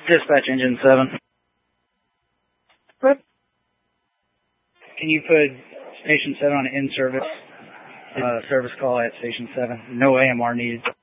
Dispatch engine 7. What? Can you put station 7 on in-service, service call at station 7? No AMR needed.